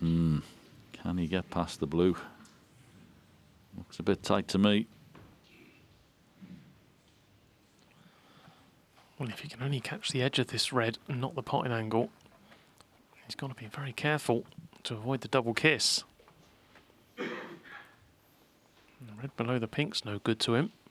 Can he get past the blue? Looks a bit tight to me. Well, if he can only catch the edge of this red and not the potting angle, he's got to be very careful to avoid the double kiss. And the red below the pink's no good to him.